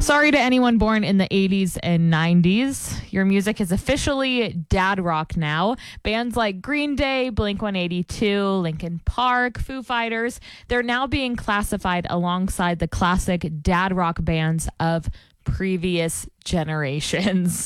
Sorry to anyone born in the 80s and 90s. Your music is officially dad rock now. Bands like Green Day, Blink-182, Linkin Park, Foo Fighters, they're now being classified alongside the classic dad rock bands of previous generations.